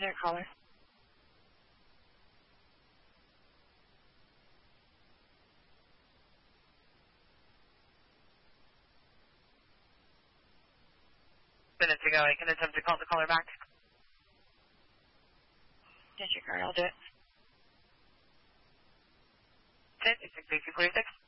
There, caller. Minutes ago, I can attempt to call the caller back. Disregard, I'll do it. It's 68246.